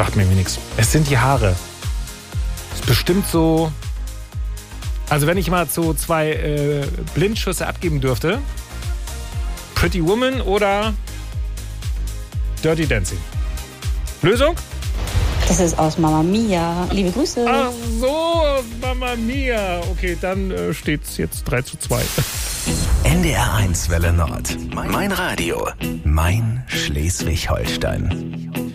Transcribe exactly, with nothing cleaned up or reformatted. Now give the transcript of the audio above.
Sagt mir nichts. Es sind die Haare. Ist bestimmt so... Also wenn ich mal so zwei äh, Blindschüsse abgeben dürfte, Pretty Woman oder Dirty Dancing. Lösung? Das ist aus Mamma Mia. Liebe Grüße. Ach so, aus Mamma Mia. Okay, dann äh, steht's jetzt drei zu zwei. N D R eins Welle Nord. Mein Radio. Mein Schleswig-Holstein.